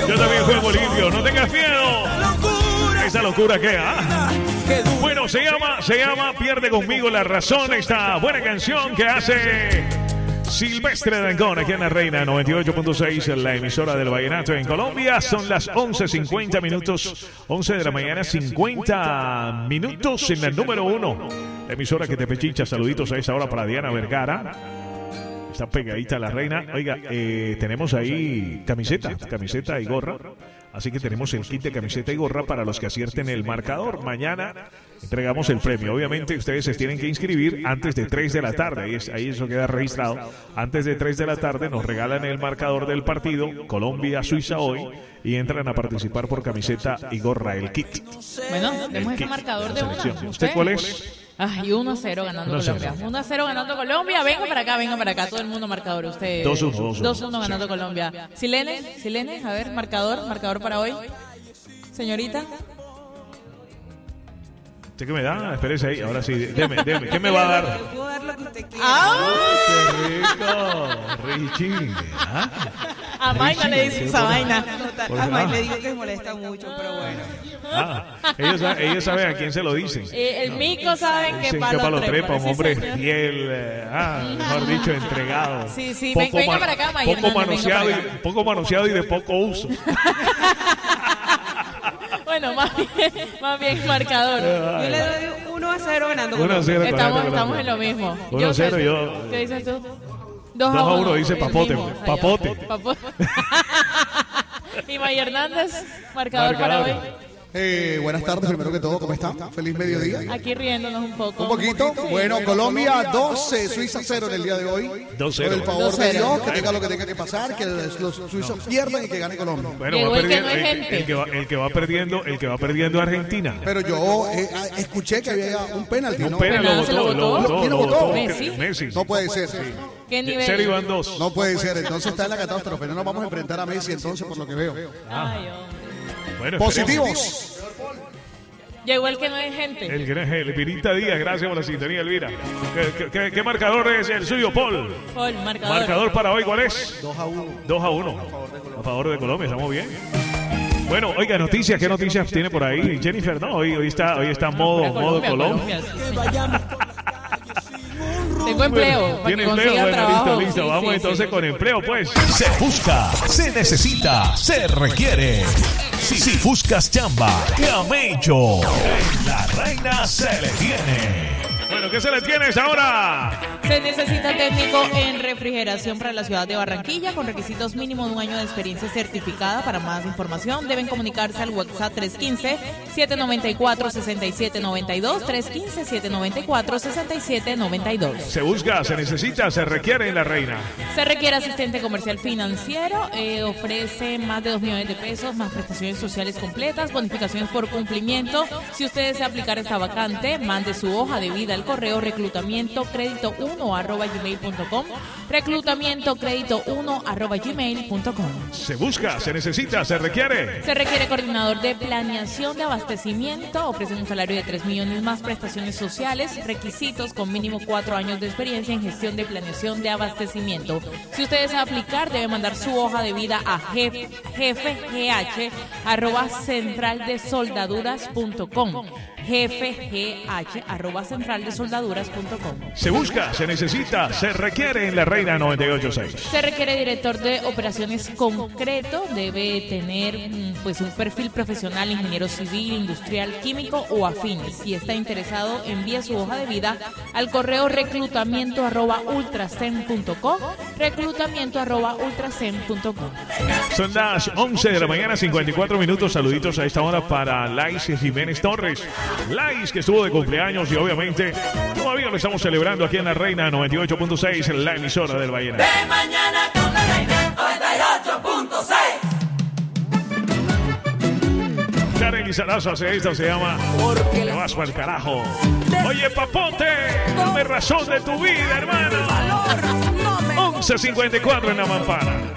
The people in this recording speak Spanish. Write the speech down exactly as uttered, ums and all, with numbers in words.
Yo también juego limpio, no tengas miedo. Esa locura que ah. Bueno, se llama, se llama Pierde conmigo la razón. Esta buena canción que hace Silvestre Dangond aquí en la Reina noventa y ocho punto seis, la emisora del vallenato en Colombia. Son las once cincuenta minutos, once de la mañana, cincuenta minutos en la número uno. La emisora que te pechincha. Saluditos a esa hora para Diana Vergara. Está pegadita a la Reina. Oiga, eh, tenemos ahí camiseta, camiseta y gorra. Así que tenemos el kit de camiseta y gorra para los que acierten el marcador. Mañana entregamos el premio. Obviamente ustedes se tienen que inscribir antes de tres de la tarde. Ahí, es, ahí eso queda registrado. Antes de tres de la tarde nos regalan el marcador del partido Colombia-Suiza hoy y entran a participar por camiseta y gorra, el kit. Bueno, demos ese marcador de una. ¿Usted cuál es? Ay, uno a cero ganando Colombia. uno a cero ganando Colombia. Venga para acá, venga para acá. Todo el mundo marcador. Usted. dos uno. dos uno ganando Colombia. Silene, Silene, a ver, marcador, marcador para hoy. Señorita. ¿Usted qué me da? Espérese ahí. Ahora sí, deme, deme. ¿Qué me va a dar? Yo puedo dar lo que usted quiera. ¡Ah! ¡Qué rico! Richie. ¿Ah? A Mayna le dice esa vaina. A May le digo que me molesta mucho, pero bueno. Ah, ellos, ellos saben a quién se lo dicen. Eh, el mico saben que Dicen palo, que palo trepa, trepa, un sí, hombre señor. fiel, eh, ah, mejor dicho, entregado. Sí, sí, poco venga man, para acá, May poco Hernández, manoseado, venga y, para acá. poco manoseado y de poco uso. Bueno, más bien, más bien marcador. Yo le doy uno a cero ganando uno a cero. Estamos, estamos en lo mismo. uno a cero, ¿qué- yo. ¿Qué dices tú? dos a uno, dice el Papote, mismo. Papote. Allá, Papote. Y May Hernández, marcador, Marcador. para hoy. Eh, buenas tardes, primero que todo, ¿cómo están? Feliz mediodía. Aquí riéndonos un poco. Un poquito. Bueno, Colombia doce, Suiza cero en el día de hoy. dos cero. Por el favor dos de cero. Dios, que tenga lo que tenga que pasar, que los suizos pierdan y que gane Colombia. Bueno, Llegó va el que perdiendo, no es el, gente. el que va, el que va perdiendo, el que va perdiendo es Argentina. Pero yo eh, escuché que había un penalti, Un ¿no? pena lo Penal, votó, ¿se lo lo votó? votó, ¿Quién lo lo votó? votó. Messi. Messi. No puede ser. ¿Qué nivel? Cero iban dos. No puede ser. Entonces está en la catástrofe. No nos vamos a enfrentar a Messi entonces, por lo que veo. Ay, hombre. Bueno, Positivos. Llegó el que no es gente. El, el, el Elvirita Díaz, gracias por la sintonía, Elvira. ¿Qué, qué, qué, qué marcador es el suyo, Paul? Paul, marcador. Marcador para hoy, ¿cuál es? dos a uno. dos a uno. A favor de Colombia, estamos bien. Bueno, oiga, noticias, ¿qué noticias tiene por ahí? Jennifer, no, hoy, hoy está, hoy está modo, Pura modo Colombia, Colombia. sí. Tengo empleo. para Tiene que empleo, consiga bueno, trabajo. listo, listo. Sí, Vamos sí, entonces sí. con empleo, pues. Se busca, se necesita, se requiere. Si, si buscas chamba, Camello. En la Reina se le tiene. Bueno, ¿qué se le tienes ahora? Se necesita técnico en refrigeración para la ciudad de Barranquilla con requisitos mínimo de un año de experiencia certificada. Para más información deben comunicarse al WhatsApp tres uno cinco, siete nueve cuatro, seis siete nueve dos, tres uno cinco, siete nueve cuatro, seis siete nueve dos. Se busca, se necesita, se requiere en la Reina. Se requiere asistente comercial financiero, eh, ofrece más de dos millones de pesos, más prestaciones sociales completas, bonificaciones por cumplimiento. Si usted desea aplicar esta vacante, mande su hoja de vida al correo reclutamiento crédito uno arroba gmail punto com, reclutamiento crédito uno arroba gmail punto com. Se busca, se necesita, se requiere. Se requiere coordinador de planeación de abastecimiento, ofrecen un salario de tres millones más prestaciones sociales, requisitos con mínimo cuatro años de experiencia en gestión de planeación de abastecimiento. Si usted desea aplicar, debe mandar su hoja de vida a jefe, jefegh arroba central de soldaduras punto com, jefegh arroba central de soldaduras punto com. Se busca, se necesita, se requiere en la Reina noventa y ocho punto seis. Se requiere director de operaciones concreto, debe tener mm, pues un perfil profesional, ingeniero civil, industrial, químico o afines. Si está interesado, envíe su hoja de vida al correo reclutamiento arroba ultracen punto com, reclutamiento arroba ultracen punto com. Son las once de la mañana, cincuenta y cuatro minutos. Saluditos a esta hora para Lais Jiménez Torres. Lais, que estuvo de cumpleaños y obviamente todavía lo estamos celebrando aquí en la Reina noventa y ocho punto seis, la emisora del Vallenato. De mañana con la Reina noventa y ocho punto seis. Karen y Sarazo hace esto, se llama Te vas para el carajo. Oye, Papote, dame razón de tu vida, hermano. once cincuenta y cuatro en la mampara.